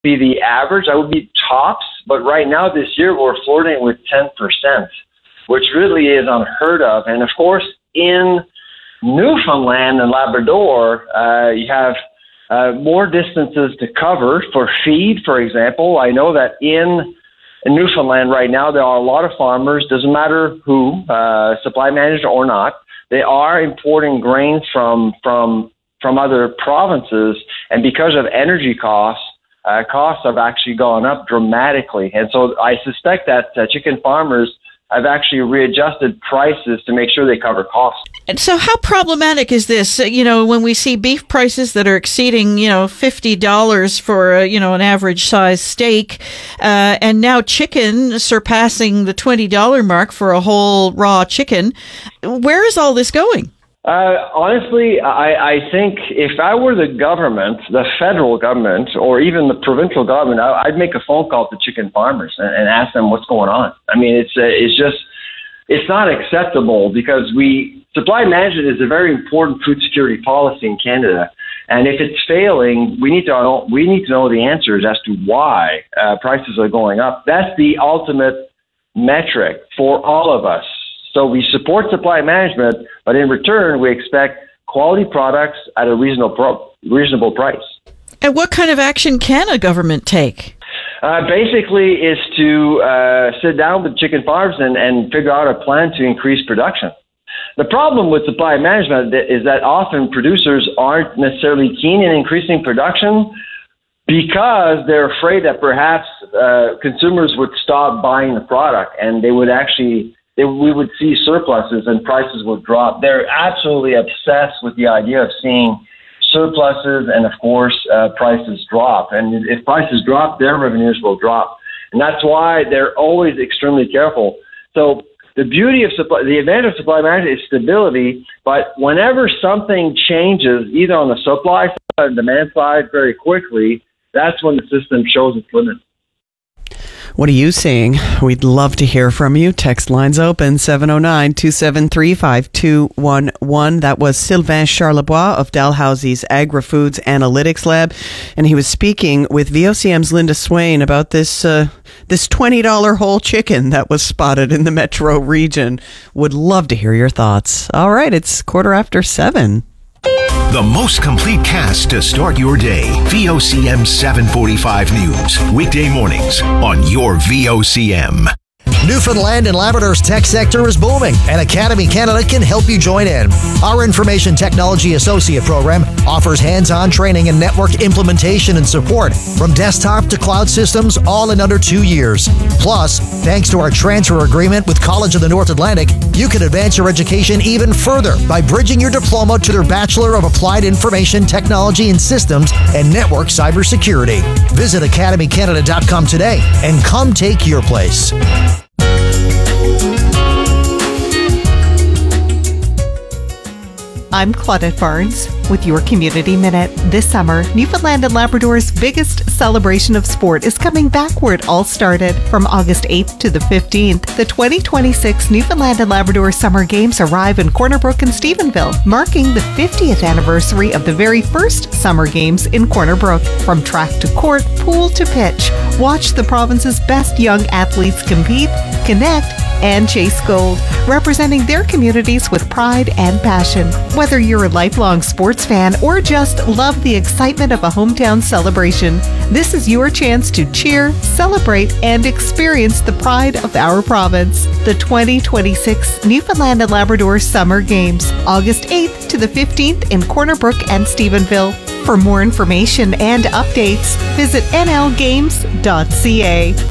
be the average. That would be tops. But right now, this year, we're flirting with 10%, which really is unheard of. And of course, in Newfoundland and Labrador, you have more distances to cover for feed, for example. I know that in Newfoundland right now, there are a lot of farmers, doesn't matter who, supply manager or not, they are importing grain from other provinces, and because of energy costs have actually gone up dramatically. And so I suspect that chicken farmers have actually readjusted prices to make sure they cover costs. And so how problematic is this? When we see beef prices that are exceeding, $50 for, an average size steak, and now chicken surpassing the $20 mark for a whole raw chicken, where is all this going? Honestly, I think if I were the government, the federal government, or even the provincial government, I'd make a phone call to chicken farmers and ask them what's going on. I mean, it's not acceptable because supply management is a very important food security policy in Canada. And if it's failing, we need to know the answers as to why prices are going up. That's the ultimate metric for all of us. So we support supply management, but in return, we expect quality products at a reasonable price. And what kind of action can a government take? Basically, is to sit down with chicken farms and figure out a plan to increase production. The problem with supply management is that often producers aren't necessarily keen in increasing production because they're afraid that perhaps consumers would stop buying the product and we would see surpluses and prices would drop. They're absolutely obsessed with the idea of seeing surpluses and, of course, prices drop. And if prices drop, their revenues will drop. And that's why they're always extremely careful. So the advantage of supply management is stability, but whenever something changes, either on the supply side or demand side very quickly, that's when the system shows its limits. What are you seeing? We'd love to hear from you. Text lines open, 709-273-5211. That was Sylvain Charlebois of Dalhousie's Agri-Foods Analytics Lab. And he was speaking with VOCM's Linda Swain about this $20 whole chicken that was spotted in the metro region. Would love to hear your thoughts. All right, it's 7:15. The most complete cast to start your day. VOCM 745 News. Weekday mornings on your VOCM. Newfoundland and Labrador's tech sector is booming, and Academy Canada can help you join in. Our Information Technology Associate Program offers hands-on training and network implementation and support from desktop to cloud systems, all in under 2 years. Plus, thanks to our transfer agreement with College of the North Atlantic, you can advance your education even further by bridging your diploma to their Bachelor of Applied Information Technology and Systems and Network Cybersecurity. Visit academycanada.com today and come take your place. I'm Claudette Barnes with your Community Minute. This summer, Newfoundland and Labrador's biggest celebration of sport is coming back where it all started. From August 8th to the 15th, the 2026 Newfoundland and Labrador Summer Games arrive in Corner Brook and Stephenville, marking the 50th anniversary of the very first Summer Games in Corner Brook. From track to court, pool to pitch, watch the province's best young athletes compete, connect, and chase gold, representing their communities with pride and passion. Whether you're a lifelong sports fan or just love the excitement of a hometown celebration, this is your chance to cheer, celebrate, and experience the pride of our province. The 2026 Newfoundland and Labrador Summer Games, August 8th to the 15th in Corner Brook and Stephenville. For more information and updates, visit nlgames.ca.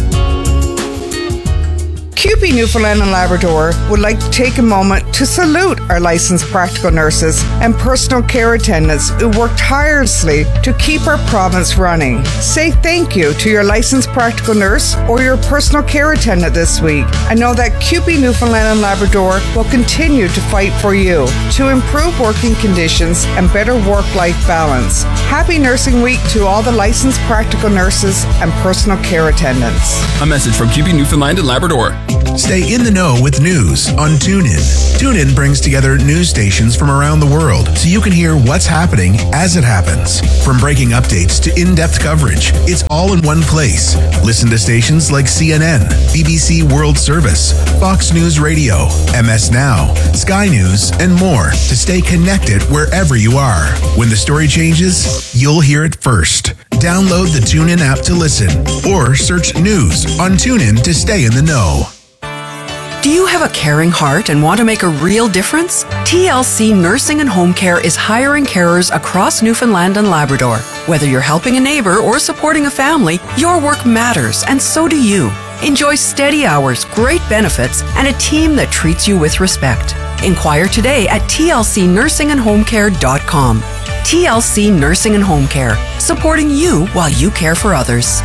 CUPE Newfoundland and Labrador would like to take a moment to salute our licensed practical nurses and personal care attendants who work tirelessly to keep our province running. Say thank you to your licensed practical nurse or your personal care attendant this week. I know that CUPE Newfoundland and Labrador will continue to fight for you to improve working conditions and better work-life balance. Happy Nursing Week to all the licensed practical nurses and personal care attendants. A message from CUPE Newfoundland and Labrador. Stay in the know with news on TuneIn. TuneIn brings together news stations from around the world so you can hear what's happening as it happens. From breaking updates to in-depth coverage, it's all in one place. Listen to stations like CNN, BBC World Service, Fox News Radio, MS Now, Sky News, and more to stay connected wherever you are. When the story changes, you'll hear it first. Download the TuneIn app to listen or search news on TuneIn to stay in the know. Do you have a caring heart and want to make a real difference? TLC Nursing and Home Care is hiring carers across Newfoundland and Labrador. Whether you're helping a neighbor or supporting a family, your work matters, and so do you. Enjoy steady hours, great benefits, and a team that treats you with respect. Inquire today at tlcnursingandhomecare.com. TLC Nursing and Home Care, supporting you while you care for others.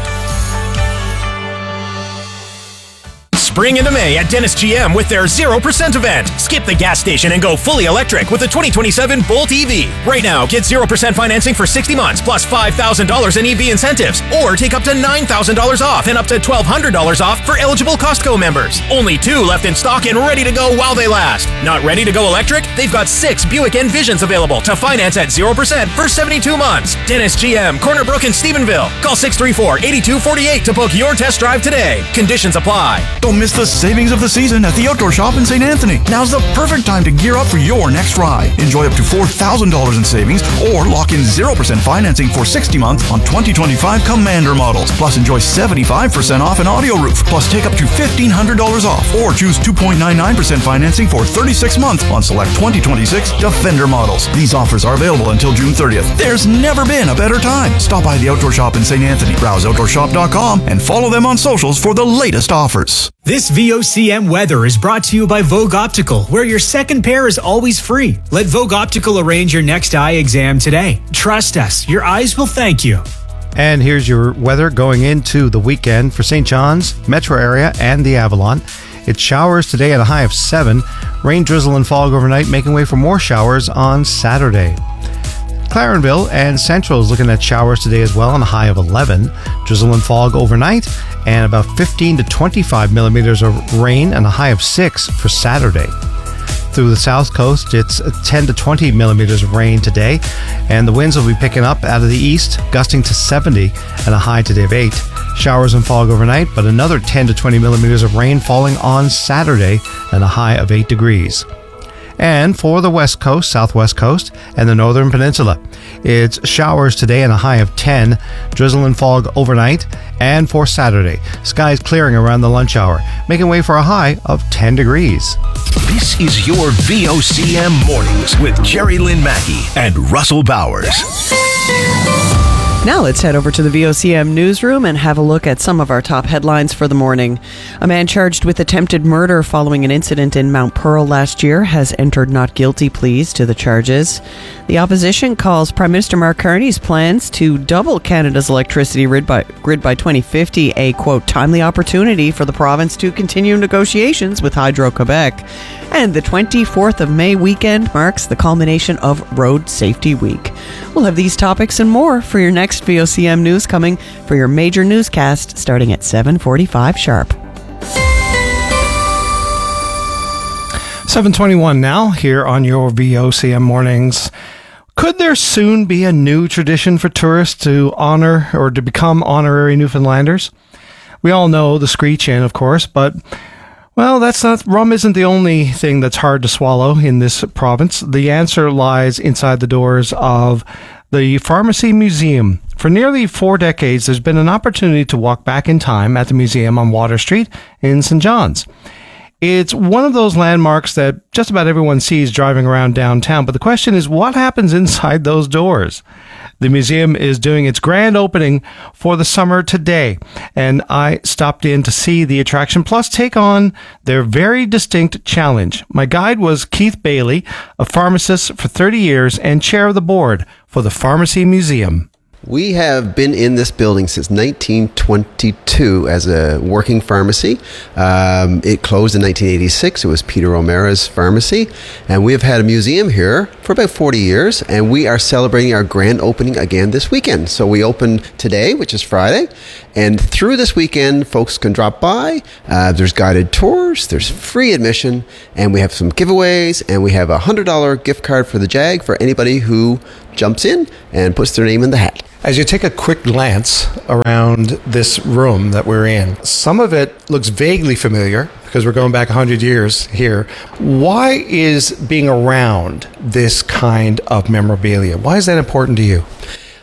Spring into May at Dennis GM with their 0% event. Skip the gas station and go fully electric with the 2027 Bolt EV. Right now, get 0% financing for 60 months plus $5,000 in EV incentives, or take up to $9,000 off and up to $1,200 off for eligible Costco members. Only 2 left in stock and ready to go while they last. Not ready to go electric? They've got 6 Buick Envisions available to finance at 0% for 72 months. Dennis GM, Corner Brook in Stephenville. Call 634-8248 to book your test drive today. Conditions apply. Don't miss the savings of the season at the Outdoor Shop in St. Anthony. Now's the perfect time to gear up for your next ride. Enjoy up to $4,000 in savings or lock in 0% financing for 60 months on 2025 Commander models. Plus enjoy 75% off an audio roof. Plus take up to $1,500 off or choose 2.99% financing for 36 months on select 2026 Defender models. These offers are available until June 30th. There's never been a better time. Stop by the Outdoor Shop in St. Anthony. Browse OutdoorShop.com and follow them on socials for the latest offers. This VOCM weather is brought to you by Vogue Optical, where your second pair is always free. Let Vogue Optical arrange your next eye exam today. Trust us, your eyes will thank you. And here's your weather going into the weekend for St. John's, metro area, and the Avalon. It's showers today at a high of 7. Rain, drizzle, and fog overnight, making way for more showers on Saturday. Clarenville and Central is looking at showers today as well on a high of 11. Drizzle and fog overnight and about 15 to 25 millimeters of rain and a high of 6 for Saturday. Through the south coast, it's 10 to 20 millimeters of rain today, and the winds will be picking up out of the east, gusting to 70 and a high today of 8. Showers and fog overnight, but another 10 to 20 millimeters of rain falling on Saturday and a high of 8 degrees. And for the west coast, southwest coast, and the northern peninsula, it's showers today and a high of 10, drizzle and fog overnight, and for Saturday, skies clearing around the lunch hour, making way for a high of 10 degrees. This is your VOCM Mornings with Jerry Lynn Mackey and Russell Bowers. Now let's head over to the VOCM newsroom and have a look at some of our top headlines for the morning. A man charged with attempted murder following an incident in Mount Pearl last year has entered not guilty pleas to the charges. The opposition calls Prime Minister Mark Carney's plans to double Canada's electricity grid by 2050 a, quote, timely opportunity for the province to continue negotiations with Hydro-Quebec. And the 24th of May weekend marks the culmination of Road Safety Week. We'll have these topics and more for your next VOCM news coming for your major newscast starting at 7:45 sharp. 7:21 now here on your VOCM Mornings. Could there soon be a new tradition for tourists to honor or to become honorary Newfoundlanders? We all know the Screech Inn, of course, but well, rum isn't the only thing that's hard to swallow in this province. The answer lies inside the doors of the Pharmacy Museum. For nearly 4 decades, there's been an opportunity to walk back in time at the museum on Water Street in St. John's. It's one of those landmarks that just about everyone sees driving around downtown, but the question is, what happens inside those doors? The museum is doing its grand opening for the summer today, and I stopped in to see the attraction, plus take on their very distinct challenge. My guide was Keith Bailey, a pharmacist for 30 years and chair of the board for the Pharmacy Museum. We have been in this building since 1922 as a working pharmacy. It closed in 1986. It was Peter O'Mara's pharmacy. And we have had a museum here for about 40 years. And we are celebrating our grand opening again this weekend. So we opened today, which is Friday. And through this weekend, folks can drop by. There's guided tours. There's free admission. And we have some giveaways. And we have a $100 gift card for the JAG for anybody who jumps in and puts their name in the hat. As you take a quick glance around this room that we're in, some of it looks vaguely familiar because we're going back 100 years here. Why is being around this kind of memorabilia, why is that important to you?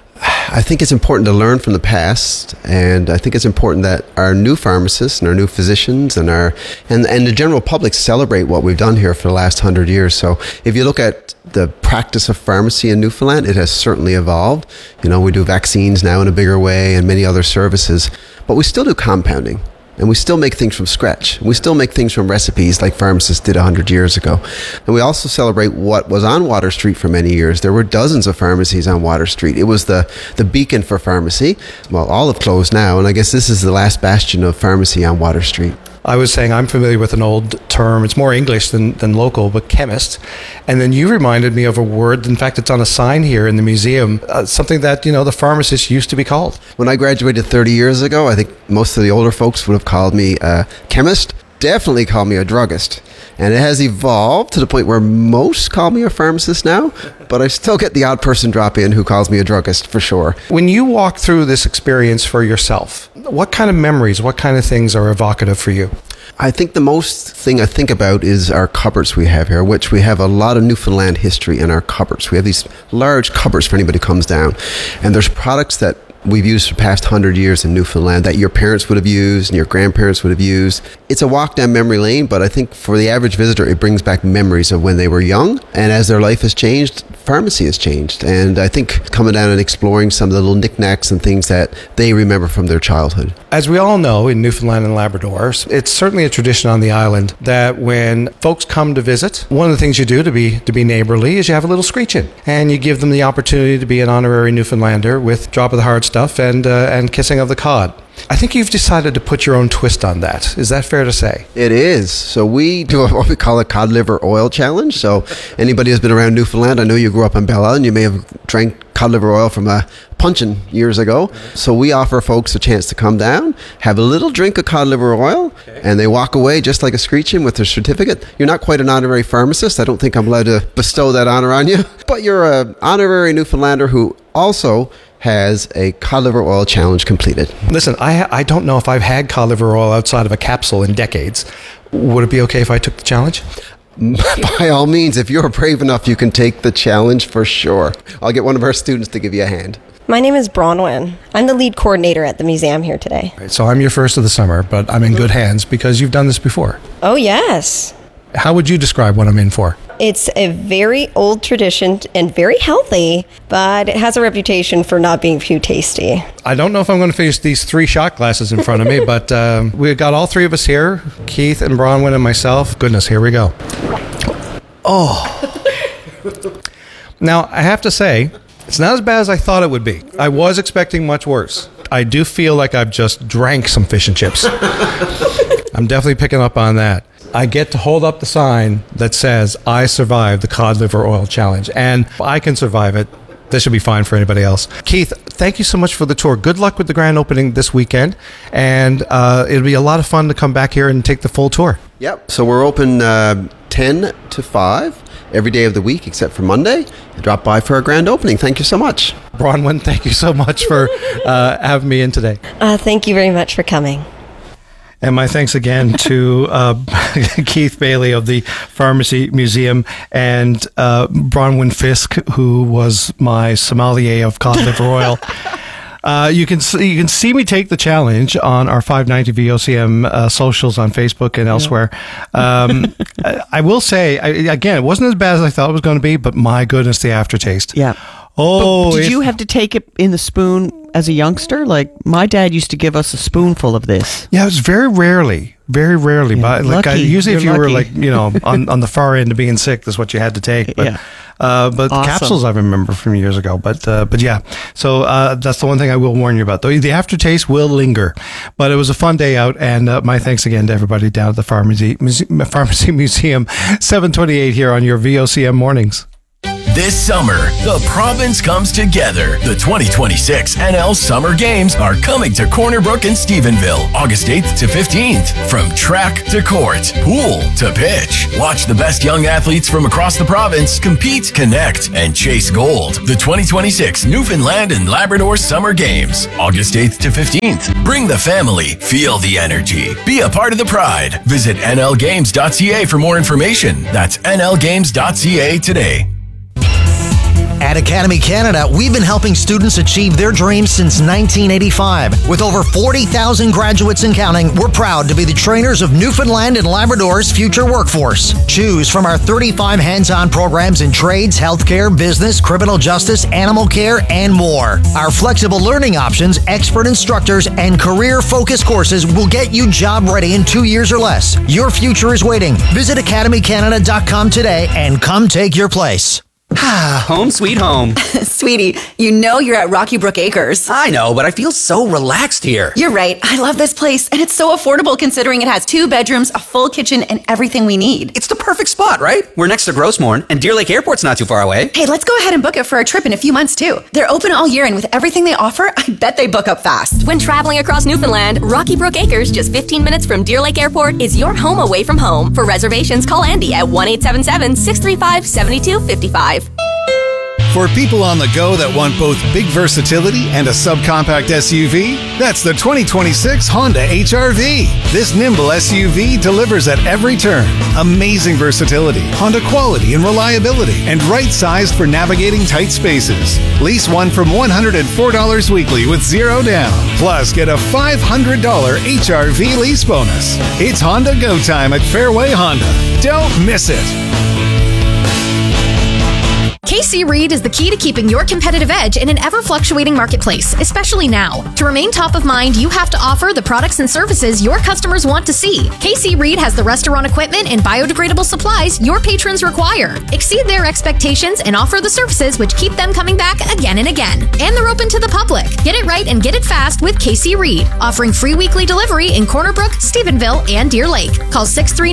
I think it's important to learn from the past, and I think it's important that our new pharmacists and our new physicians and the general public celebrate what we've done here for the last 100 years. So if you look at the practice of pharmacy in Newfoundland, it has certainly evolved. We do vaccines now in a bigger way and many other services, but we still do compounding. And we still make things from scratch. We still make things from recipes like pharmacists did 100 years ago. And we also celebrate what was on Water Street for many years. There were dozens of pharmacies on Water Street. It was the beacon for pharmacy. Well, all have closed now, and I guess this is the last bastion of pharmacy on Water Street. I was saying I'm familiar with an old term. It's more English than local, but chemist. And then you reminded me of a word. In fact, it's on a sign here in the museum, something that, the pharmacist used to be called. When I graduated 30 years ago, I think most of the older folks would have called me a chemist. Definitely call me a druggist. And it has evolved to the point where most call me a pharmacist now, but I still get the odd person drop in who calls me a druggist for sure. When you walk through this experience for yourself, what kind of memories, what kind of things are evocative for you? I think the most thing I think about is our cupboards we have here, which we have a lot of Newfoundland history in our cupboards. We have these large cupboards for anybody who comes down, and there's products that we've used for the past 100 years in Newfoundland that your parents would have used and your grandparents would have used. It's a walk down memory lane, but I think for the average visitor, it brings back memories of when they were young. And as their life has changed, pharmacy has changed. And I think coming down and exploring some of the little knickknacks and things that they remember from their childhood. As we all know, in Newfoundland and Labrador, it's certainly a tradition on the island that when folks come to visit, one of the things you do to be neighborly is you have a little screech-in. And you give them the opportunity to be an honorary Newfoundlander with drop of the heart stuff and kissing of the cod. I think you've decided to put your own twist on that. Is that fair to say? It is. So we do what we call a cod liver oil challenge. So anybody who's been around Newfoundland, I know you grew up in Bella and you may have drank cod liver oil from a puncheon years ago. So we offer folks a chance to come down, have a little drink of cod liver oil, and they walk away just like a screech-in with their certificate. You're not quite an honorary pharmacist. I don't think I'm allowed to bestow that honor on you. But you're an honorary Newfoundlander who also has a cod liver oil challenge completed. Listen, I don't know if I've had cod liver oil outside of a capsule in decades. Would it be okay if I took the challenge? By all means, if you're brave enough, you can take the challenge for sure. I'll get one of our students to give you a hand. My name is Bronwyn. I'm the lead coordinator at the museum here today. So I'm your first of the summer, but I'm in good hands because you've done this before. Oh, yes. How would you describe what I'm in for? It's a very old tradition and very healthy, but it has a reputation for not being too tasty. I don't know if I'm going to finish these 3 shot glasses in front of me, but we've got all 3 of us here, Keith and Bronwyn and myself. Goodness, here we go. Oh. Now, I have to say, it's not as bad as I thought it would be. I was expecting much worse. I do feel like I've just drank some fish and chips. I'm definitely picking up on that. I get to hold up the sign that says, I survived the cod liver oil challenge. And if I can survive it, this should be fine for anybody else. Keith, thank you so much for the tour. Good luck with the grand opening this weekend. And it'll be a lot of fun to come back here and take the full tour. Yep. So we're open 10 to 5 every day of the week except for Monday. Drop by for our grand opening. Thank you so much. Bronwyn, thank you so much for having me in today. Thank you very much for coming. And my thanks again to Keith Bailey of the Pharmacy Museum and Bronwyn Fisk, who was my sommelier of cod liver oil. You can see me take the challenge on our 590 VOCM socials on Facebook and elsewhere. I will say, again, it wasn't as bad as I thought it was going to be, but my goodness, the aftertaste. Yeah. Oh, but did you have to take it in the spoon as a youngster? Like my dad used to give us a spoonful of this. Yeah, it was very Very rarely, but usually if you were lucky. on the far end of being sick, that's what you had to take. But, but Awesome. capsules I remember from years ago. But yeah, so that's the one thing I will warn you about. Though the aftertaste will linger. But it was a fun day out, and my thanks again to everybody down at the Pharmacy Museum, 728 here on your VOCM mornings. This summer, the province comes together. The 2026 NL Summer Games are coming to Corner Brook in Stephenville, August 8th to 15th. From track to court, pool to pitch. Watch the best young athletes from across the province compete, connect, and chase gold. The 2026 Newfoundland and Labrador Summer Games, August 8th to 15th. Bring the family, feel the energy. Be a part of the pride. Visit nlgames.ca for more information. That's nlgames.ca today. At Academy Canada, we've been helping students achieve their dreams since 1985. With over 40,000 graduates and counting, we're proud to be the trainers of Newfoundland and Labrador's future workforce. Choose from our 35 hands-on programs in trades, healthcare, business, criminal justice, animal care, and more. Our flexible learning options, expert instructors, and career-focused courses will get you job ready in 2 years or less. Your future is waiting. Visit academycanada.com today and come take your place. Home sweet home. Sweetie, you know you're at Rocky Brook Acres. I know, but I feel so relaxed here. You're right. I love this place, and it's so affordable considering it has 2 bedrooms, a full kitchen, and everything we need. It's the perfect spot, right? We're next to Grossmorn, and Deer Lake Airport's not too far away. Hey, let's go ahead and book it for a trip in a few months, too. They're open all year, and with everything they offer, I bet they book up fast. When traveling across Newfoundland, Rocky Brook Acres, just 15 minutes from Deer Lake Airport, is your home away from home. For reservations, call Andy at 1-877-635-7255. For people on the go that want both big versatility and a subcompact SUV, that's the 2026 Honda HR-V. This nimble SUV delivers at every turn. Amazing versatility, Honda quality and reliability, and right-sized for navigating tight spaces. Lease one from $104 weekly with $0 down. Plus, get a $500 HR-V lease bonus. It's Honda Go Time at Fairway Honda. Don't miss it. KC Reed is the key to keeping your competitive edge in an ever-fluctuating marketplace, especially now. To remain top of mind, you have to offer the products and services your customers want to see. KC Reed has the restaurant equipment and biodegradable supplies your patrons require. Exceed their expectations and offer the services which keep them coming back again and again. And they're open to the public. Get it right and get it fast with KC Reed, offering free weekly delivery in Corner Brook, Stephenville, and Deer Lake. Call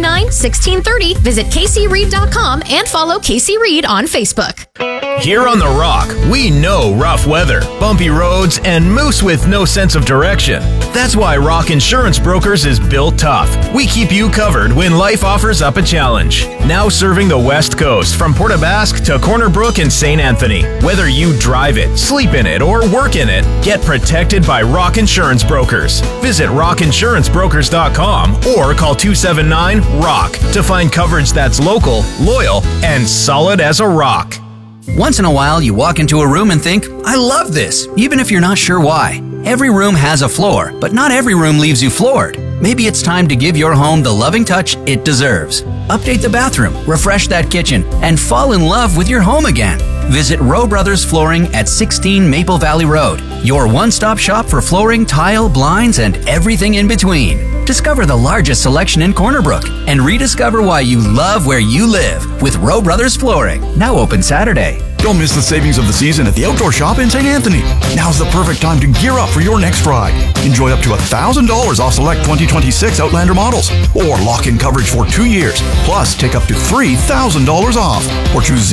639-1630, visit kcreed.com, and follow KC Reed on Facebook. Here on The Rock, we know rough weather, bumpy roads, and moose with no sense of direction. That's why Rock Insurance Brokers is built tough. We keep you covered when life offers up a challenge. Now serving the West Coast from Port aux Basques to Corner Brook and St. Anthony. Whether you drive it, sleep in it, or work in it, get protected by Rock Insurance Brokers. Visit rockinsurancebrokers.com or call 279-ROCK to find coverage that's local, loyal, and solid as a rock. Once in a while, you walk into a room and think, I love this, even if you're not sure why. Every room has a floor, but not every room leaves you floored. Maybe it's time to give your home the loving touch it deserves. Update the bathroom, refresh that kitchen, and fall in love with your home again. Visit Rowe Brothers Flooring at 16 Maple Valley Road, your one-stop shop for flooring, tile, blinds, and everything in between. Discover the largest selection in Corner Brook and rediscover why you love where you live with Rowe Brothers Flooring. Now open Saturday. Don't miss the savings of the season at the Outdoor Shop in St. Anthony. Now's the perfect time to gear up for your next ride. Enjoy up to $1,000 off select 2026 Outlander models, or lock in coverage for 2 years. Plus, take up to $3,000 off, or choose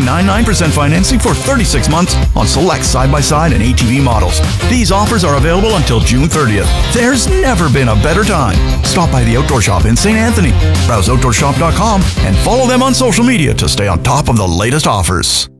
0.99% financing for 36 months on select side-by-side and ATV models. These offers are available until June 30th. There's never been a better time. Stop by the Outdoor Shop in St. Anthony. Browse outdoorshop.com and follow them on social media to stay on top of the latest offers.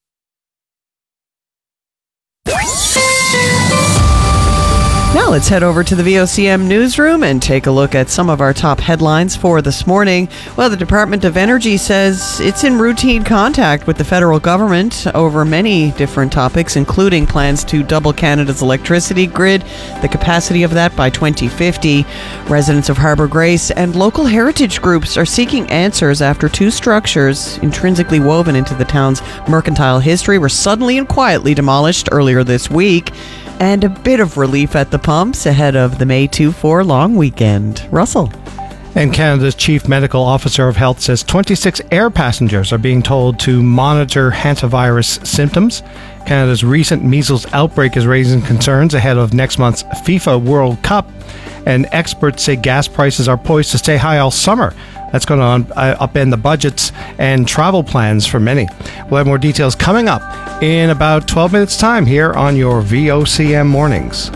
Now let's head over to the VOCM newsroom and take a look at some of our top headlines for this morning. Well, the Department of Energy says it's in routine contact with the federal government over many different topics, including plans to double Canada's electricity grid, the capacity of that by 2050. Residents of Harbour Grace and local heritage groups are seeking answers after 2 structures intrinsically woven into the town's mercantile history were suddenly and quietly demolished earlier this week. And a bit of relief at the pumps ahead of the May 2-4 long weekend. Russell. And Canada's Chief Medical Officer of Health says 26 air passengers are being told to monitor hantavirus symptoms. Canada's recent measles outbreak is raising concerns ahead of next month's FIFA World Cup. And experts say gas prices are poised to stay high all summer. That's going to upend the budgets and travel plans for many. We'll have more details coming up in about 12 minutes' time here on your VOCM Mornings.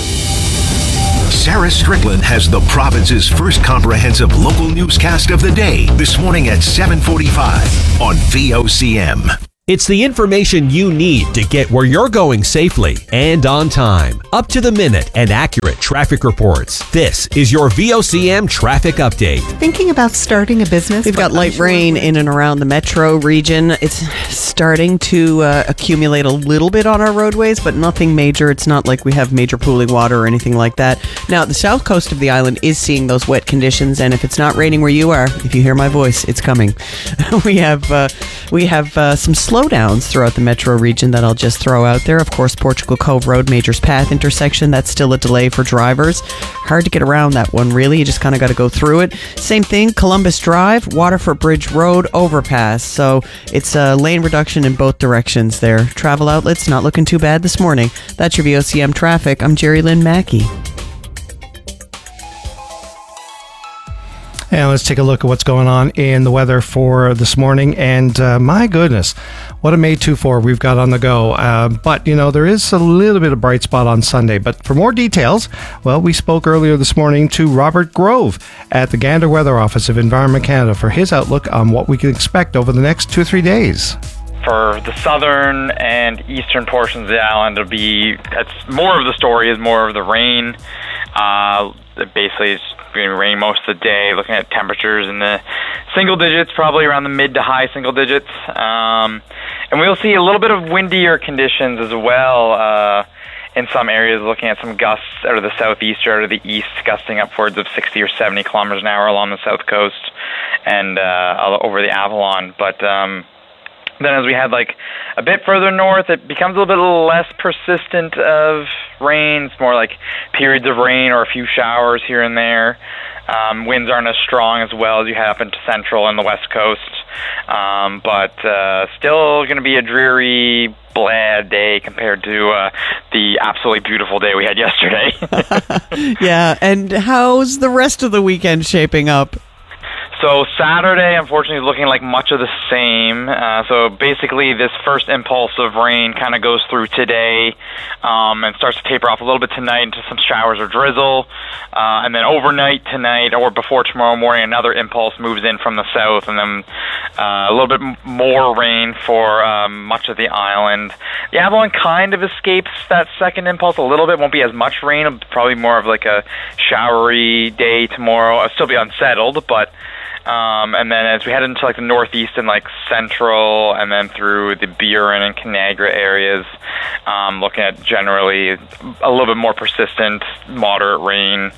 Sarah Strickland has the province's first comprehensive local newscast of the day this morning at 7:45 on VOCM. It's the information you need to get where you're going safely and on time. Up to the minute and accurate traffic reports. This is your VOCM traffic update. Thinking about starting a business? We've got light rain in and around the metro region. It's starting to accumulate a little bit on our roadways, but nothing major. It's not like we have major pooling water or anything like that. Now, the south coast of the island is seeing those wet conditions, and if it's not raining where you are, if you hear my voice, it's coming. We have some slowdowns throughout the metro region that I'll just throw out there. Of course, Portugal Cove Road, Majors Path intersection, that's still a delay for drivers. Hard to get around that one, really. You just kind of got to go through it. Same thing, Columbus Drive, Waterford Bridge Road overpass. So it's a lane reduction in both directions there. Travel outlets not looking too bad this morning. That's your VOCM traffic. I'm Jerry Lynn Mackey. And let's take a look at what's going on in the weather for this morning. And my goodness, what a May 2-4 we've got on the go. But, you know, there is a little bit of bright spot on Sunday. But for more details, well, we spoke earlier this morning to Robert Grove at the Gander Weather Office of Environment Canada for his outlook on what we can expect over the next 2 or 3 days. For the southern and eastern portions of the island, it's more of the story is more of the rain. Basically, it's going to rain most of the day, looking at temperatures in the single digits, probably around the mid to high single digits. And we'll see a little bit of windier conditions as well in some areas, looking at some gusts out of the southeast or out of the east, gusting upwards of 60 or 70 kilometers an hour along the south coast and over the Avalon. But then as we head like a bit further north, it becomes a little bit less persistent of rain. It's more like periods of rain or a few showers here and there. Winds aren't as strong as well as you have into central and the west coast. But still going to be a dreary, bland day compared to the absolutely beautiful day we had yesterday. Yeah, and how's the rest of the weekend shaping up? So Saturday, unfortunately, is looking like much of the same. So basically, this first impulse of rain kind of goes through today and starts to taper off a little bit tonight into some showers or drizzle. And then overnight tonight or before tomorrow morning, another impulse moves in from the south, and then a little bit more rain for much of the island. The Avalon kind of escapes that second impulse a little bit. Won't be as much rain. It'll probably more of like a showery day tomorrow. It'll still be unsettled, but and then as we head into like the northeast and like central and then through the Burin and Canagra areas, looking at generally a little bit more persistent, moderate rain.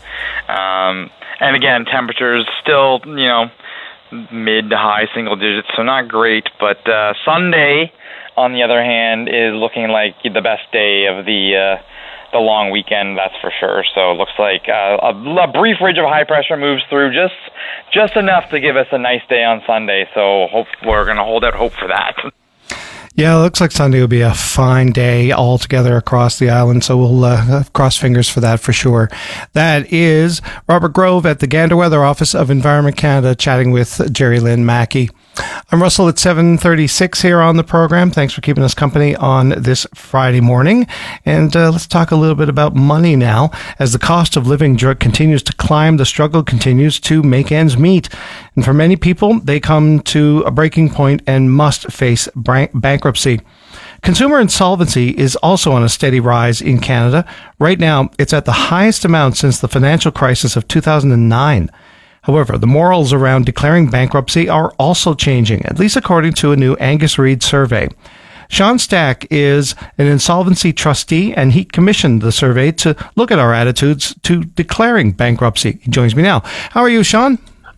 And again, temperatures still, you know, mid to high single digits, so not great. But Sunday, on the other hand, is looking like the best day of the long weekend, that's for sure. So it looks like a brief ridge of high pressure moves through just enough to give us a nice day on Sunday. So we're going to hold out hope for that. Yeah, it looks like Sunday will be a fine day altogether across the island, so we'll cross fingers for that for sure. That is Robert Grove at the Gander Weather Office of Environment Canada chatting with Jerry Lynn Mackey. I'm Russell at 7:36 here on the program. Thanks for keeping us company on this Friday morning. And let's talk a little bit about money now. As the cost of living continues to climb, the struggle continues to make ends meet. And for many people, they come to a breaking point and must face bankruptcy. Consumer insolvency is also on a steady rise in Canada. Right now, it's at the highest amount since the financial crisis of 2009. However, the morals around declaring bankruptcy are also changing, at least according to a new Angus Reid survey. Sean Stack is an insolvency trustee, and he commissioned the survey to look at our attitudes to declaring bankruptcy. He joins me now. How are you, Sean?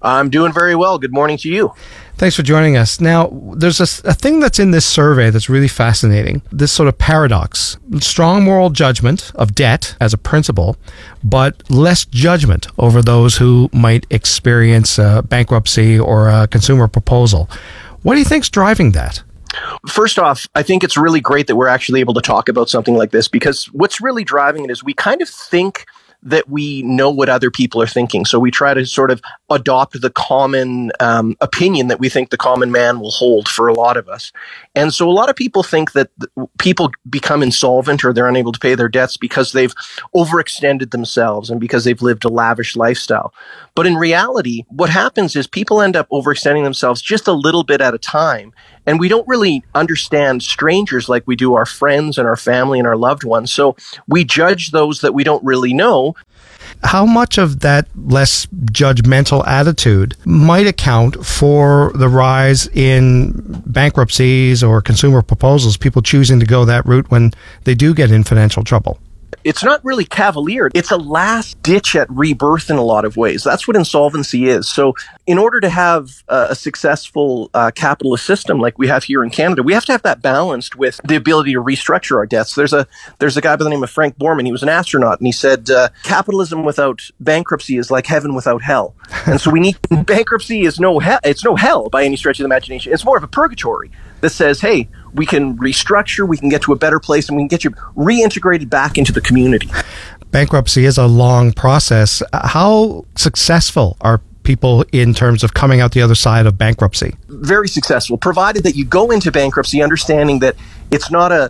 I'm doing very well. Good morning to you. Thanks for joining us. Now, there's a thing that's in this survey that's really fascinating. This sort of paradox. Strong moral judgment of debt as a principle, but less judgment over those who might experience bankruptcy or a consumer proposal. What do you think's driving that? First off, I think it's really great that we're actually able to talk about something like this, because what's really driving it is we kind of think that we know what other people are thinking. So we try to sort of adopt the common opinion that we think the common man will hold for a lot of us. And so a lot of people think that people become insolvent or they're unable to pay their debts because they've overextended themselves and because they've lived a lavish lifestyle. But in reality, what happens is people end up overextending themselves just a little bit at a time. And we don't really understand strangers like we do our friends and our family and our loved ones. So we judge those that we don't really know. How much of that less judgmental attitude might account for the rise in bankruptcies or consumer proposals, people choosing to go that route when they do get in financial trouble? It's not really cavalier. It's a last ditch at rebirth in a lot of ways. That's what insolvency is. So in order to have a successful capitalist system like we have here in Canada, we have to have that balanced with the ability to restructure our debts. There's a guy by the name of Frank Borman. He was an astronaut, and he said, capitalism without bankruptcy is like heaven without hell. And so we need bankruptcy is no hell. It's no hell by any stretch of the imagination. It's more of a purgatory that says, hey, we can restructure, we can get to a better place, and we can get you reintegrated back into the community. Bankruptcy is a long process. How successful are people in terms of coming out the other side of bankruptcy? Very successful, provided that you go into bankruptcy understanding that it's not a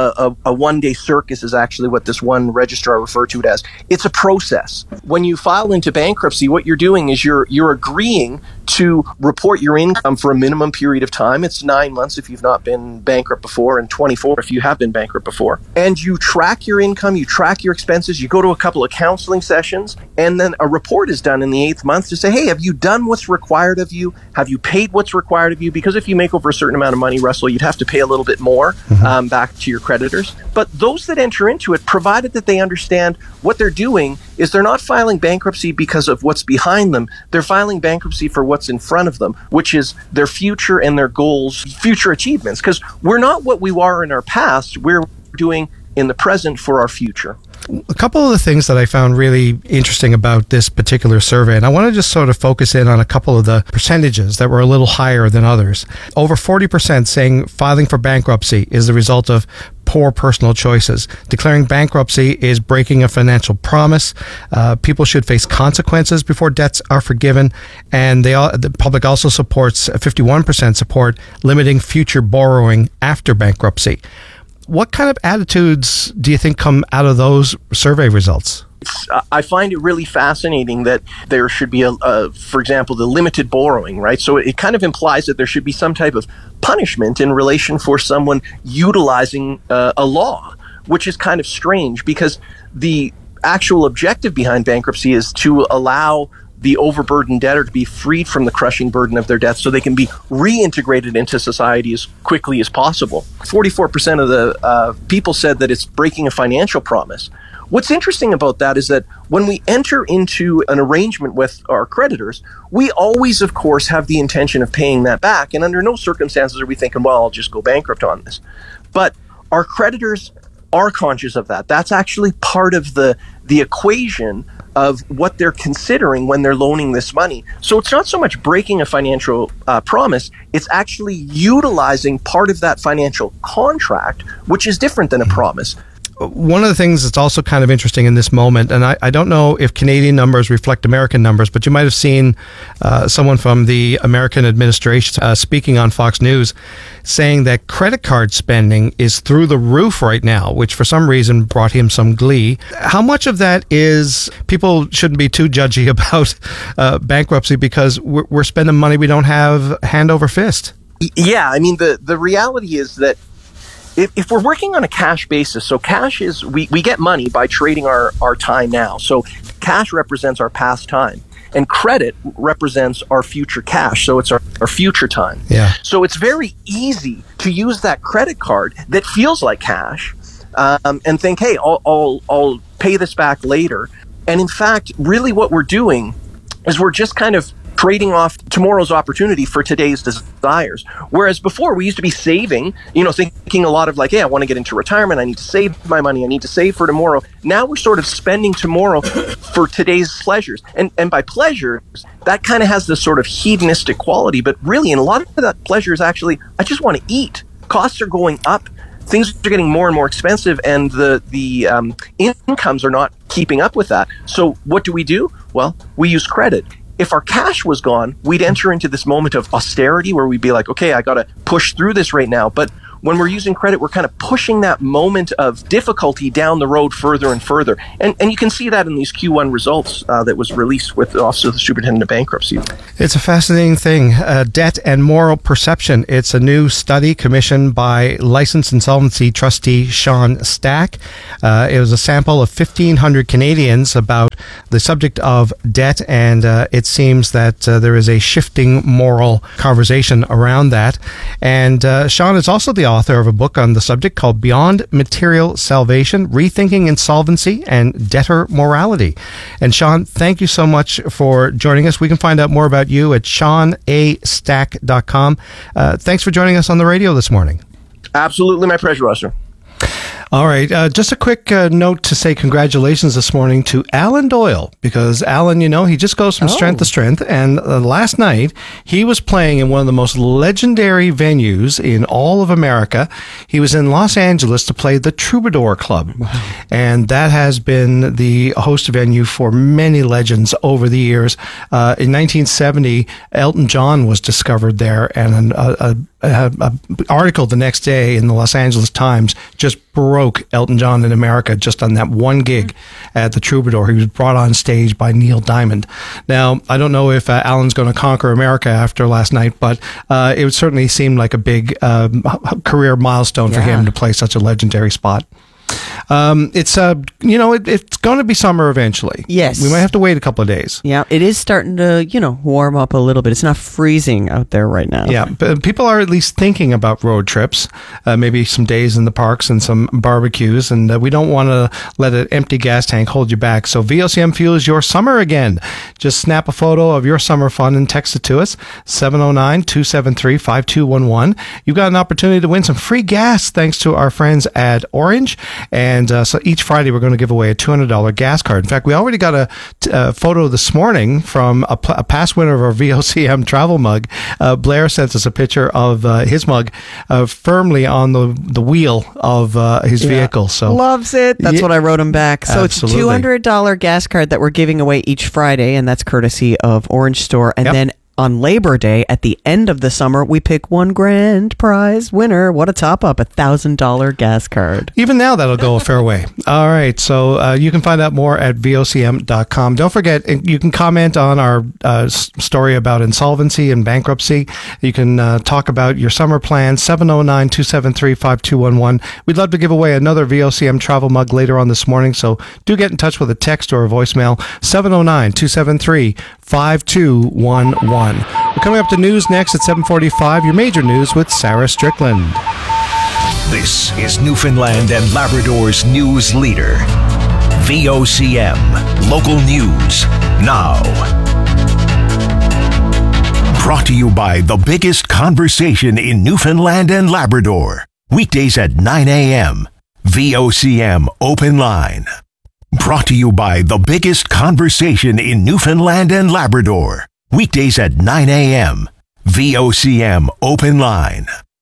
one-day circus is actually what this one registrar referred to it as. It's a process. When you file into bankruptcy, what you're doing is you're agreeing to report your income for a minimum period of time. It's 9 months if you've not been bankrupt before, and 24 if you have been bankrupt before. And you track your income, you track your expenses, you go to a couple of counseling sessions, and then a report is done in the 8th month to say, hey, have you done what's required of you? Have you paid what's required of you? Because if you make over a certain amount of money, Russell, you'd have to pay a little bit more back to your creditors. But those that enter into it, provided that they understand what they're doing, is they're not filing bankruptcy because of what's behind them. They're filing bankruptcy for what's in front of them, which is their future and their goals, future achievements. Because we're not what we were in our past. We're doing in the present for our future. A couple of the things that I found really interesting about this particular survey, and I want to just sort of focus in on a couple of the percentages that were a little higher than others. Over 40% saying filing for bankruptcy is the result of poor personal choices. Declaring bankruptcy is breaking a financial promise. People should face consequences before debts are forgiven. And the public also supports, 51% support, limiting future borrowing after bankruptcy. What kind of attitudes do you think come out of those survey results? I find it really fascinating that there should be, for example, the limited borrowing, right? So it kind of implies that there should be some type of punishment in relation for someone utilizing a law, which is kind of strange because the actual objective behind bankruptcy is to allow the overburdened debtor to be freed from the crushing burden of their debt so they can be reintegrated into society as quickly as possible. 44% of the people said that it's breaking a financial promise. What's interesting about that is that when we enter into an arrangement with our creditors, we always, of course, have the intention of paying that back. And under no circumstances are we thinking, well, I'll just go bankrupt on this. But our creditors are conscious of that. That's actually part of the equation of what they're considering when they're loaning this money. So it's not so much breaking a financial promise, it's actually utilizing part of that financial contract, which is different than a promise. One of the things that's also kind of interesting in this moment, and I don't know if Canadian numbers reflect American numbers, but you might have seen someone from the American administration speaking on Fox News saying that credit card spending is through the roof right now, which for some reason brought him some glee. How much of that is people shouldn't be too judgy about bankruptcy because we're spending money we don't have hand over fist? Yeah, I mean, the reality is that if we're working on a cash basis, so cash is, we get money by trading our time now. So cash represents our past time. And credit represents our future cash. So it's our future time. Yeah. So it's very easy to use that credit card that feels like cash and think, hey, I'll pay this back later. And in fact, really what we're doing is we're just kind of trading off tomorrow's opportunity for today's desires. Whereas before, we used to be saving, thinking a lot of like, hey, I want to get into retirement. I need to save my money. I need to save for tomorrow. Now we're sort of spending tomorrow for today's pleasures. And by pleasures, that kind of has this sort of hedonistic quality. But really, in a lot of that pleasure is actually, I just want to eat. Costs are going up. Things are getting more and more expensive, and the incomes are not keeping up with that. So what do? Well, we use credit. If our cash was gone, we'd enter into this moment of austerity where we'd be like, okay, I got to push through this right now. But when we're using credit, we're kind of pushing that moment of difficulty down the road further and further. And you can see that in these Q1 results that was released with the Office of the Superintendent of Bankruptcy. It's a fascinating thing. Debt and moral perception. It's a new study commissioned by licensed insolvency trustee Sean Stack. It was a sample of 1,500 Canadians about the subject of debt, and it seems that there is a shifting moral conversation around that. And Sean is also the author of a book on the subject called Beyond Material Salvation, Rethinking Insolvency and Debtor Morality. And Sean, thank you so much for joining us. We can find out more about you at SeanAstack.com. Thanks for joining us on the radio this morning. Absolutely, my pleasure, Russell. All right. Just a quick note to say congratulations this morning to Alan Doyle, because Alan, he just goes from strength to strength. And last night, he was playing in one of the most legendary venues in all of America. He was in Los Angeles to play the Troubadour Club. Wow. And that has been the host venue for many legends over the years. In 1970, Elton John was discovered there, and an article the next day in the Los Angeles Times just broke Elton John in America just on that one gig at the Troubadour. He was brought on stage by Neil Diamond. Now, I don't know if Alan's going to conquer America after last night, but it would certainly seem like a big career milestone for him to play such a legendary spot. It's going to be summer eventually. Yes. We might have to wait a couple of days. Yeah, it is starting to, warm up a little bit. It's not freezing out there right now. Yeah, but people are at least thinking about road trips, maybe some days in the parks and some barbecues, and we don't want to let an empty gas tank hold you back. So VOCM fuels your summer again. Just snap a photo of your summer fun and text it to us, 709-273-5211. You've got an opportunity to win some free gas thanks to our friends at Orange. And so each Friday, we're going to give away a $200 gas card. In fact, we already got a photo this morning from a past winner of our VOCM travel mug. Blair sent us a picture of his mug firmly on the wheel of his vehicle. So loves it. That's what I wrote him back. So absolutely. It's a $200 gas card that we're giving away each Friday, and that's courtesy of Orange Store. And then on Labor Day, at the end of the summer, we pick one grand prize winner. What a top-up, $1,000 gas card. Even now, that'll go a fair way. All right, so you can find out more at VOCM.com. Don't forget, you can comment on our story about insolvency and bankruptcy. You can talk about your summer plans, 709-273-5211. We'd love to give away another VOCM travel mug later on this morning, so do get in touch with a text or a voicemail, 709-273-5211. We're coming up to news next at 7:45. Your major news with Sarah Strickland. This is Newfoundland and Labrador's news leader. VOCM. Local news now. Brought to you by the biggest conversation in Newfoundland and Labrador. Weekdays at 9 a.m. VOCM Open Line. Brought to you by the biggest conversation in Newfoundland and Labrador. Weekdays at 9 a.m. VOCM Open Line.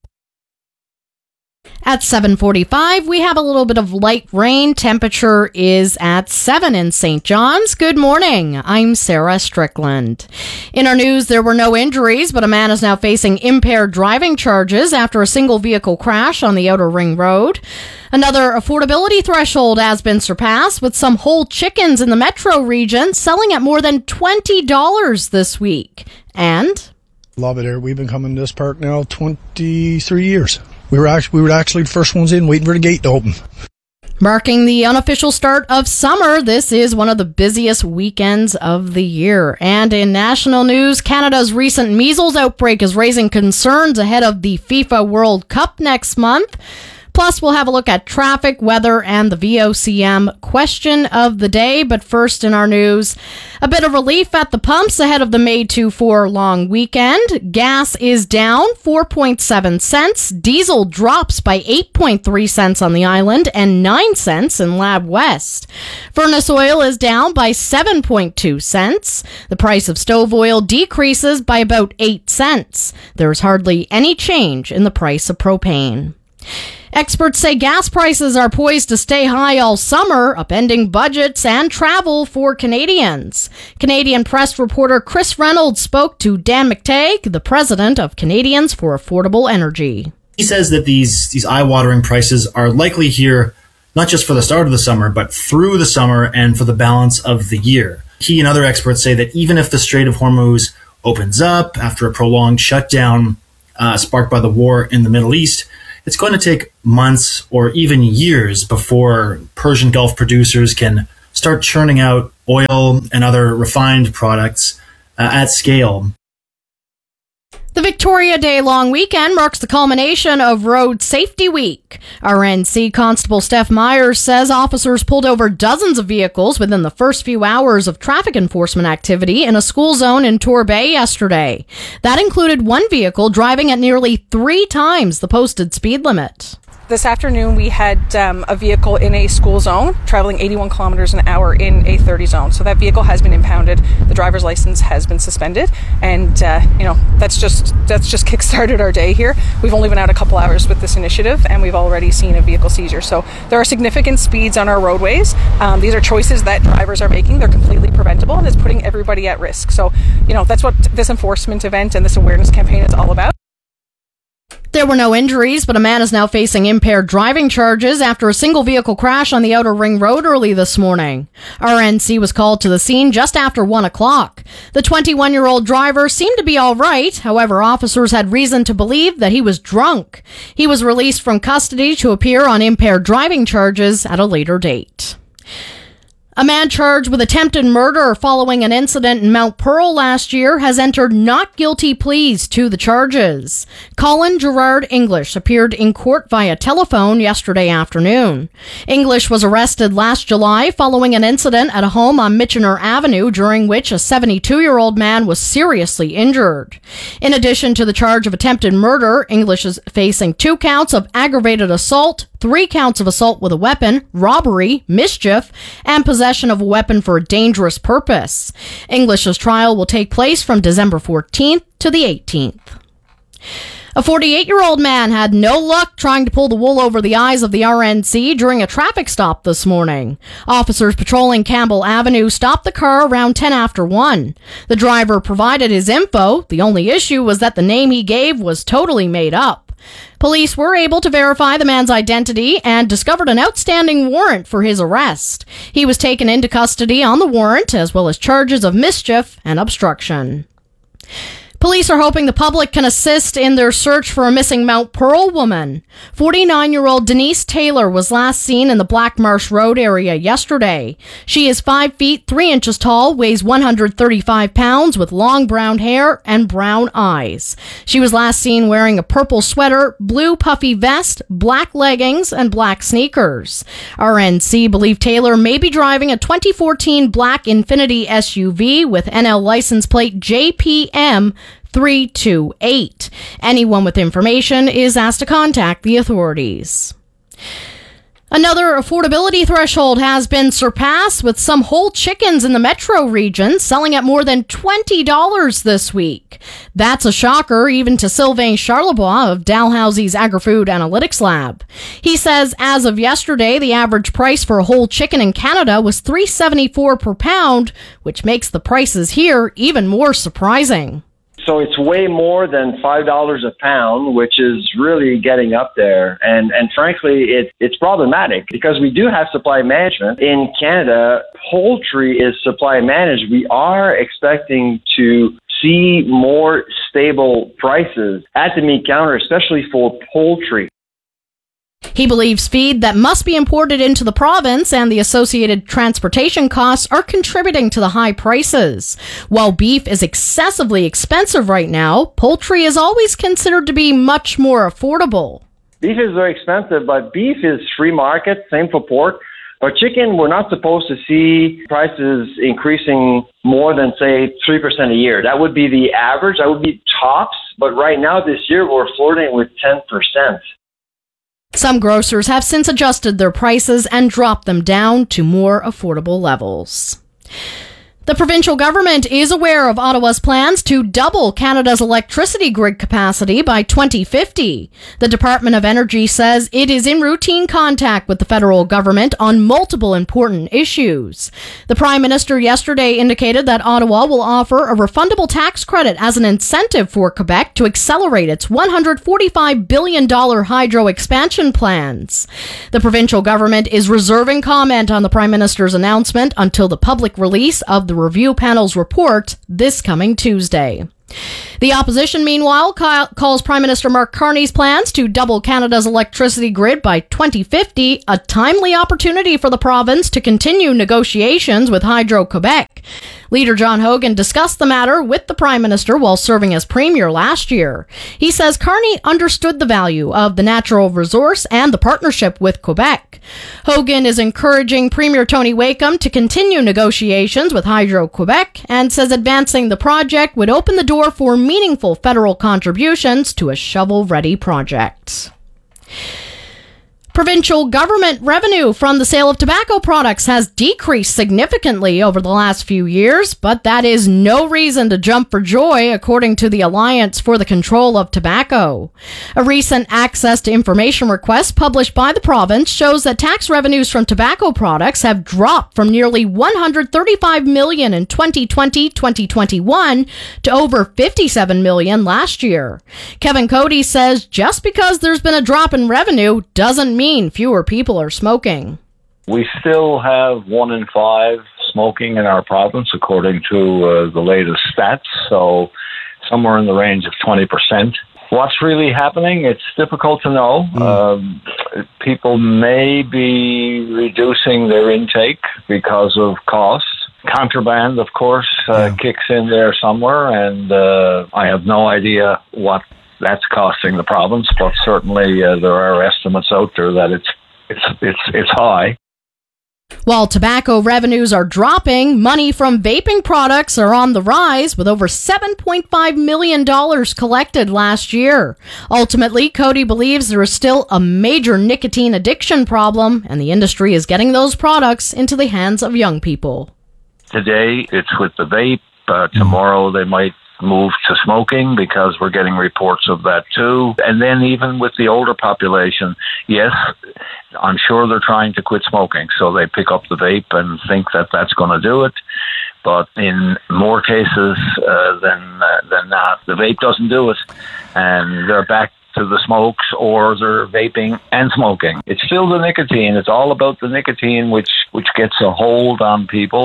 At 7:45, we have a little bit of light rain. Temperature is at 7 in St. John's. Good morning. I'm Sarah Strickland. In our news, there were no injuries, but a man is now facing impaired driving charges after a single vehicle crash on the Outer Ring Road. Another affordability threshold has been surpassed, with some whole chickens in the metro region selling at more than $20 this week. And love it here. We've been coming to this park now 23 years. We were actually the first ones in, waiting for the gate to open. Marking the unofficial start of summer, this is one of the busiest weekends of the year. And in national news, Canada's recent measles outbreak is raising concerns ahead of the FIFA World Cup next month. Plus, we'll have a look at traffic, weather, and the VOCM question of the day. But first in our news, a bit of relief at the pumps ahead of the May 2-4 long weekend. Gas is down 4.7 cents. Diesel drops by 8.3 cents on the island and 9 cents in Lab West. Furnace oil is down by 7.2 cents. The price of stove oil decreases by about 8 cents. There's hardly any change in the price of propane. Experts say gas prices are poised to stay high all summer, upending budgets and travel for Canadians. Canadian Press reporter Chris Reynolds spoke to Dan McTagg, the president of Canadians for Affordable Energy. He says that these eye-watering prices are likely here not just for the start of the summer, but through the summer and for the balance of the year. He and other experts say that even if the Strait of Hormuz opens up after a prolonged shutdown sparked by the war in the Middle East, it's going to take months or even years before Persian Gulf producers can start churning out oil and other refined products at scale. The Victoria Day long weekend marks the culmination of Road Safety Week. RNC Constable Steph Myers says officers pulled over dozens of vehicles within the first few hours of traffic enforcement activity in a school zone in Torbay yesterday. That included one vehicle driving at nearly 3 times the posted speed limit. This afternoon, we had a vehicle in a school zone traveling 81 kilometers an hour in a 30 zone. So that vehicle has been impounded. The driver's license has been suspended, and that's just kickstarted our day here. We've only been out a couple hours with this initiative, and we've already seen a vehicle seizure. So there are significant speeds on our roadways. These are choices that drivers are making. They're completely preventable, and it's putting everybody at risk. So that's what this enforcement event and this awareness campaign is all about. There were no injuries, but a man is now facing impaired driving charges after a single vehicle crash on the Outer Ring Road early this morning. RNC was called to the scene just after 1 o'clock. The 21-year-old driver seemed to be all right. However, officers had reason to believe that he was drunk. He was released from custody to appear on impaired driving charges at a later date. A man charged with attempted murder following an incident in Mount Pearl last year has entered not guilty pleas to the charges. Colin Gerard English appeared in court via telephone yesterday afternoon. English was arrested last July following an incident at a home on Michener Avenue during which a 72-year-old man was seriously injured. In addition to the charge of attempted murder, English is facing 2 counts of aggravated assault, 3 counts of assault with a weapon, robbery, mischief, and possession of a weapon for a dangerous purpose. English's trial will take place from December 14th to the 18th. A 48-year-old man had no luck trying to pull the wool over the eyes of the RNC during a traffic stop this morning. Officers patrolling Campbell Avenue stopped the car around 10 after 1. The driver provided his info. The only issue was that the name he gave was totally made up. Police were able to verify the man's identity and discovered an outstanding warrant for his arrest. He was taken into custody on the warrant, as well as charges of mischief and obstruction. Police are hoping the public can assist in their search for a missing Mount Pearl woman. 49-year-old Denise Taylor was last seen in the Black Marsh Road area yesterday. She is 5 feet 3 inches tall, weighs 135 pounds, with long brown hair and brown eyes. She was last seen wearing a purple sweater, blue puffy vest, black leggings, and black sneakers. RNC believe Taylor may be driving a 2014 black Infiniti SUV with NL license plate JPM 328. Anyone with information is asked to contact the authorities. Another affordability threshold has been surpassed, with some whole chickens in the metro region selling at more than $20 this week. That's a shocker even to Sylvain Charlebois of Dalhousie's Agri-Food Analytics Lab. He says as of yesterday, the average price for a whole chicken in Canada was $3.74 per pound, which makes the prices here even more surprising. So it's way more than $5 a pound, which is really getting up there. And frankly, it's problematic because we do have supply management. In Canada, poultry is supply managed. We are expecting to see more stable prices at the meat counter, especially for poultry. He believes feed that must be imported into the province and the associated transportation costs are contributing to the high prices. While beef is excessively expensive right now, poultry is always considered to be much more affordable. Beef is very expensive, but beef is free market, same for pork. But chicken, we're not supposed to see prices increasing more than, say, 3% a year. That would be the average. That would be tops. But right now, this year, we're flirting with 10%. Some grocers have since adjusted their prices and dropped them down to more affordable levels. The provincial government is aware of Ottawa's plans to double Canada's electricity grid capacity by 2050. The Department of Energy says it is in routine contact with the federal government on multiple important issues. The Prime Minister yesterday indicated that Ottawa will offer a refundable tax credit as an incentive for Quebec to accelerate its $145 billion hydro expansion plans. The provincial government is reserving comment on the Prime Minister's announcement until the public release of the review panel's report this coming Tuesday. The opposition, meanwhile, calls Prime Minister Mark Carney's plans to double Canada's electricity grid by 2050 a timely opportunity for the province to continue negotiations with Hydro-Quebec. Leader John Hogan discussed the matter with the Prime Minister while serving as Premier last year. He says Carney understood the value of the natural resource and the partnership with Quebec. Hogan is encouraging Premier Tony Wakeham to continue negotiations with Hydro-Quebec and says advancing the project would open the door for meaningful federal contributions to a shovel-ready project. Provincial government revenue from the sale of tobacco products has decreased significantly over the last few years, but that is no reason to jump for joy, according to the Alliance for the Control of Tobacco. A recent access to information request published by the province shows that tax revenues from tobacco products have dropped from nearly $135 million in 2020-2021 to over $57 million last year. Kevin Cody says just because there's been a drop in revenue doesn't mean fewer people are smoking. We still have 1 in 5 smoking in our province, according to the latest stats, so somewhere in the range of 20%. What's really happening? It's difficult to know. People may be reducing their intake because of cost. Contraband, of course, kicks in there somewhere, and I have no idea what that's costing the province, but certainly there are estimates out there that it's high. While tobacco revenues are dropping, money from vaping products are on the rise, with over $7.5 million collected last year. Ultimately, Cody believes there is still a major nicotine addiction problem, and the industry is getting those products into the hands of young people. Today, it's with the vape. Tomorrow, they might move to smoking, because we're getting reports of that too. And then even with the older population, yes, I'm sure they're trying to quit smoking, so they pick up the vape and think that that's going to do it. But in more cases than not, the vape doesn't do it, and they're back to the smokes, or they're vaping and smoking. It's still the nicotine. It's all about the nicotine, which gets a hold on people.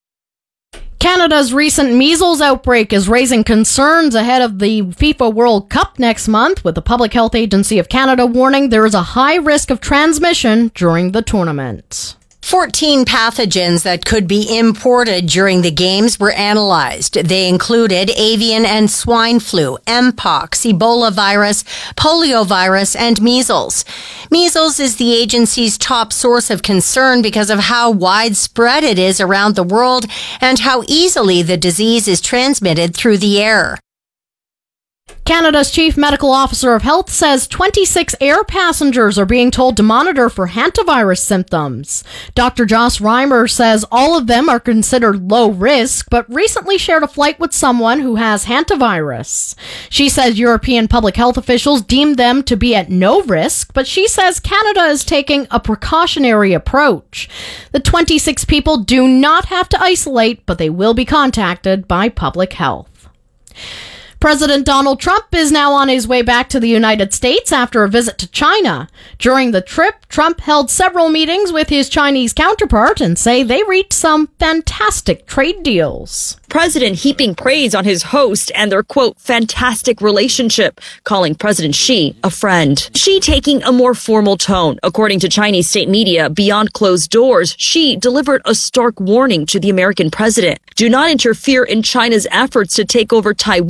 Canada's recent measles outbreak is raising concerns ahead of the FIFA World Cup next month, with the Public Health Agency of Canada warning there is a high risk of transmission during the tournament. 14 pathogens that could be imported during the games were analyzed. They included avian and swine flu, Mpox, Ebola virus, poliovirus, and measles. Measles is the agency's top source of concern because of how widespread it is around the world and how easily the disease is transmitted through the air. Canada's Chief Medical Officer of Health says 26 air passengers are being told to monitor for hantavirus symptoms. Dr. Joss Reimer says all of them are considered low risk, but recently shared a flight with someone who has hantavirus. She says European public health officials deemed them to be at no risk, but she says Canada is taking a precautionary approach. The 26 people do not have to isolate, but they will be contacted by public health. President Donald Trump is now on his way back to the United States after a visit to China. During the trip, Trump held several meetings with his Chinese counterpart and say they reached some fantastic trade deals. President heaping praise on his host and their, quote, fantastic relationship, calling President Xi a friend. Xi taking a more formal tone. According to Chinese state media, beyond closed doors, Xi delivered a stark warning to the American president. Do not interfere in China's efforts to take over Taiwan,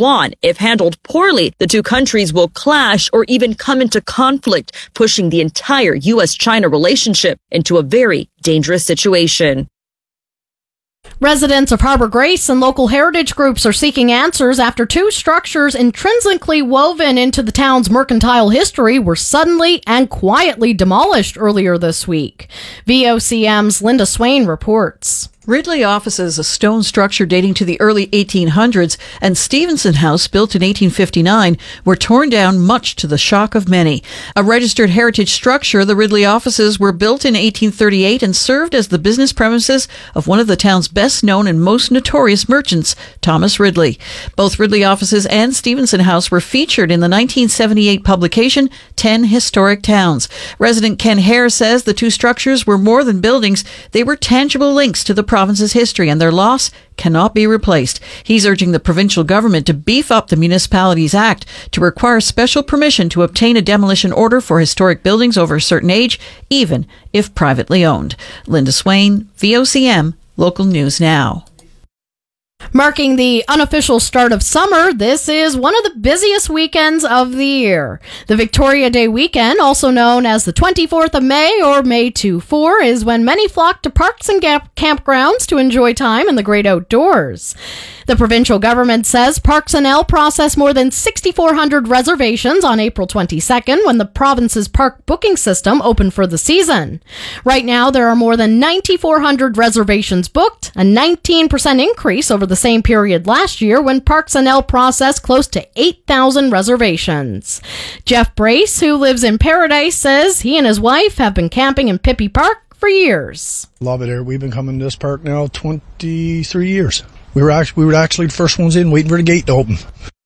If handled poorly, the two countries will clash or even come into conflict, pushing the entire U.S.-China relationship into a very dangerous situation. Residents of Harbor Grace and local heritage groups are seeking answers after two structures intrinsically woven into the town's mercantile history were suddenly and quietly demolished earlier this week. VOCM's Linda Swain reports. Ridley Offices, a stone structure dating to the early 1800s, and Stevenson House, built in 1859, were torn down much to the shock of many. A registered heritage structure, the Ridley Offices were built in 1838 and served as the business premises of one of the town's best-known and most notorious merchants, Thomas Ridley. Both Ridley Offices and Stevenson House were featured in the 1978 publication 10 Historic Towns. Resident Ken Hare says the two structures were more than buildings, they were tangible links to the province's history, and their loss cannot be replaced. He's urging the provincial government to beef up the Municipalities Act to require special permission to obtain a demolition order for historic buildings over a certain age, even if privately owned. Linda Swain, VOCM, Local News Now. Marking the unofficial start of summer, this is one of the busiest weekends of the year. The Victoria Day weekend, also known as the 24th of May or May 2-4, is when many flock to parks and campgrounds to enjoy time in the great outdoors. The provincial government says Parks NL processed more than 6,400 reservations on April 22nd when the province's park booking system opened for the season. Right now, there are more than 9,400 reservations booked, a 19% increase over the same period last year when Parks NL processed close to 8,000 reservations. Jeff Brace, who lives in Paradise, says he and his wife have been camping in Pippi Park for years. Love it here. We've been coming to this park now 23 years. We were actually the first ones in, waiting for the gate to open.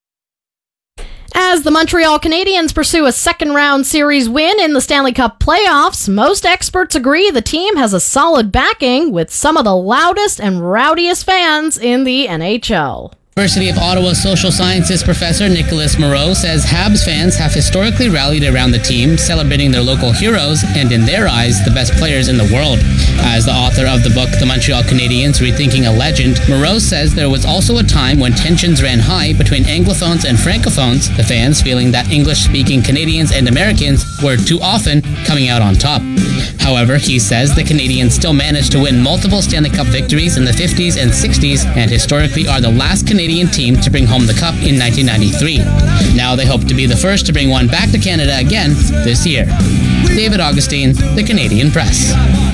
As the Montreal Canadiens pursue a second-round series win in the Stanley Cup playoffs, most experts agree the team has a solid backing with some of the loudest and rowdiest fans in the NHL. University of Ottawa social sciences professor Nicholas Moreau says Habs fans have historically rallied around the team, celebrating their local heroes and, in their eyes, the best players in the world. As the author of the book The Montreal Canadiens Rethinking a Legend, Moreau says there was also a time when tensions ran high between Anglophones and Francophones, the fans feeling that English-speaking Canadians and Americans were too often coming out on top. However, he says the Canadiens still managed to win multiple Stanley Cup victories in the 50s and 60s and historically are the last Canadian team to bring home the cup in 1993. Now they hope to be the first to bring one back to Canada again this year. David Augustine, The Canadian Press.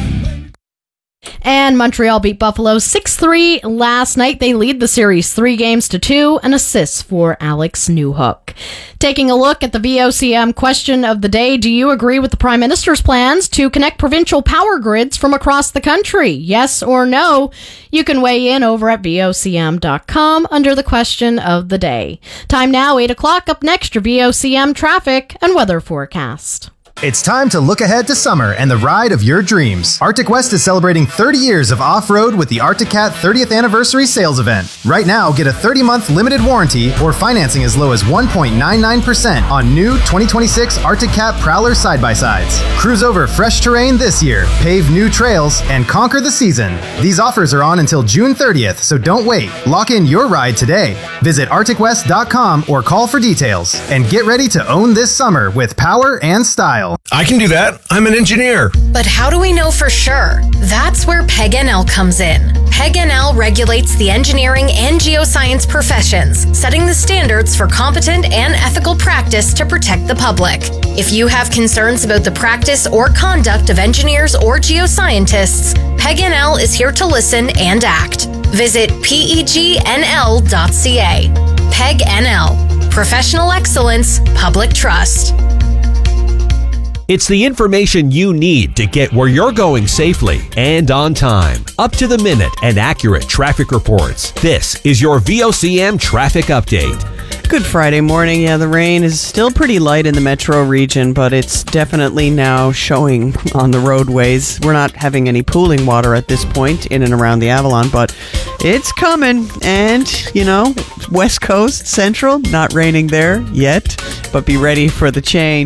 And Montreal beat Buffalo 6-3 last night. They lead the series 3-2, an assist for Alex Newhook. Taking a look at the VOCM question of the day, do you agree with the Prime Minister's plans to connect provincial power grids from across the country? Yes or no? You can weigh in over at VOCM.com under the question of the day. Time now, 8 o'clock. Up next, your VOCM traffic and weather forecast. It's time to look ahead to summer and the ride of your dreams. Arctic West is celebrating 30 years of off-road with the Arctic Cat 30th Anniversary Sales Event. Right now, get a 30-month limited warranty or financing as low as 1.99% on new 2026 Arctic Cat Prowler side-by-sides. Cruise over fresh terrain this year, pave new trails, and conquer the season. These offers are on until June 30th, so don't wait. Lock in your ride today. Visit arcticwest.com or call for details. And get ready to own this summer with power and style. I can do that. I'm an engineer. But how do we know for sure? That's where PEG NL comes in. PEG NL regulates the engineering and geoscience professions, setting the standards for competent and ethical practice to protect the public. If you have concerns about the practice or conduct of engineers or geoscientists, PEG NL is here to listen and act. Visit pegnl.ca. PEG NL. Professional excellence, public trust. It's the information you need to get where you're going safely and on time. Up to the minute and accurate traffic reports. This is your VOCM traffic update. Good Friday morning. Yeah, the rain is still pretty light in the metro region, but it's definitely now showing on the roadways. We're not having any pooling water at this point in and around the Avalon, but it's coming. And, you know, West Coast, Central, not raining there yet, but be ready for the change.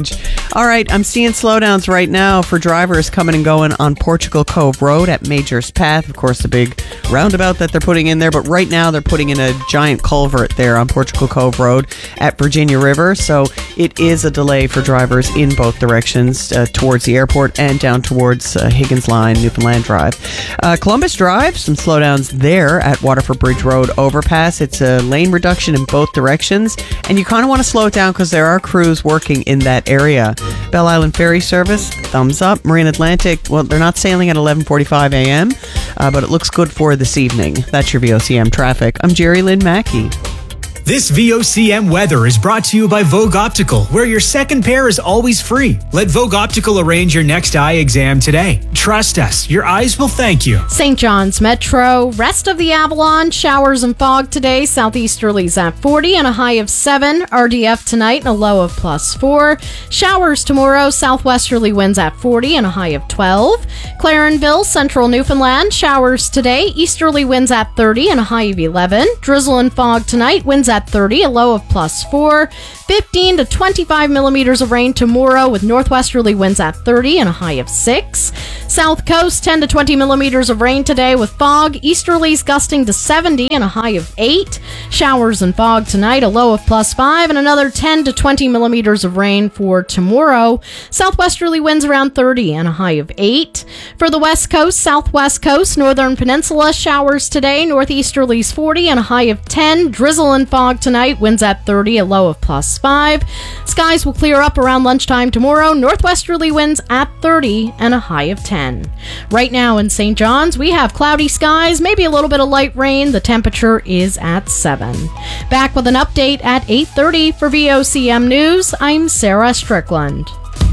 All right, I'm seeing slowdowns right now for drivers coming and going on Portugal Cove Road at Major's Path. Of course, the big roundabout that they're putting in there, but right now they're putting in a giant culvert there on Portugal Cove Road at Virginia River. So it is a delay for drivers in both directions towards the airport and down towards Higgins Line, Newfoundland Drive. Columbus Drive, some slowdowns there at Waterford Bridge Road overpass. It's a lane reduction in both directions, and you kind of want to slow it down because there are crews working in that area. Belle Island Ferry Service, thumbs up. Marine Atlantic, well, they're not sailing at 11:45 a.m., but it looks good for this evening. That's your VOCM traffic. I'm Jerry Lynn Mackey. This VOCM weather is brought to you by Vogue Optical, where your second pair is always free. Let Vogue Optical arrange your next eye exam today. Trust us, your eyes will thank you. St. John's Metro, rest of the Avalon, showers and fog today. Southeasterlies at 40 and a high of 7. RDF tonight and a low of +4. Showers tomorrow, southwesterly winds at 40 and a high of 12. Clarenville, central Newfoundland, showers today. Easterly winds at 30 and a high of 11. Drizzle and fog tonight, winds at 30, a low of +4. 15 to 25 millimeters of rain tomorrow with northwesterly winds at 30 and a high of 6. South Coast, 10 to 20 millimeters of rain today with fog. Easterlies gusting to 70 and a high of 8. Showers and fog tonight, a low of +5, and another 10 to 20 millimeters of rain for tomorrow. Southwesterly winds around 30 and a high of 8. For the West Coast, Southwest Coast, Northern Peninsula, showers today. Northeasterlies 40 and a high of 10. Drizzle and fog tonight, winds at 30, a low of +5. Skies will clear up around lunchtime tomorrow. Northwesterly winds at 30 and a high of 10. Right now in St. John's, we have cloudy skies, maybe a little bit of light rain. The temperature is at 7. Back with an update at 8:30 for VOCM News. I'm Sarah Strickland.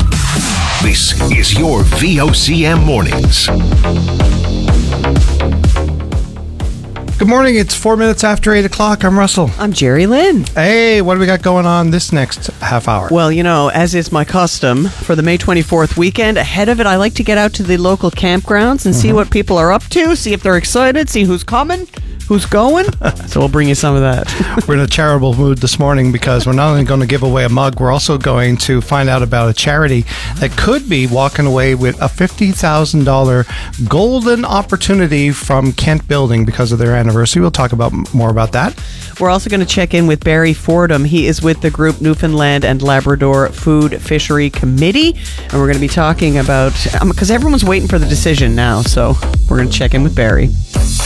This is your VOCM Mornings. Good morning. It's 4 minutes after 8 o'clock. I'm Russell. I'm Jerry Lynn. Hey, what do we got going on this next half hour? Well, you know, as is my custom, for the May 24th weekend, ahead of it, I like to get out to the local campgrounds and see what people are up to, see if they're excited, see who's coming, who's going. So we'll bring you some of that. We're in a charitable mood this morning because we're not only going to give away a mug, we're also going to find out about a charity that could be walking away with a $50,000 golden opportunity from Kent Building because of their anniversary. We'll talk about more about that. We're also going to check in with Barry Fordham. He is with the group Newfoundland and Labrador Food Fishery Committee, and we're going to be talking about, because everyone's waiting for the decision now, so we're going to check in with Barry.